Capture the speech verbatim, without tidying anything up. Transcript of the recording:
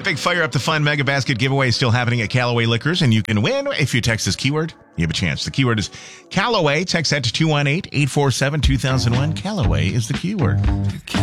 big Fire Up the Fun Mega Basket giveaway still happening at Callaway Liquors, and you can win if you text this keyword. You have a chance. The keyword is Callaway. Text that to two one eight, eight four seven, two thousand one. Callaway is the keyword.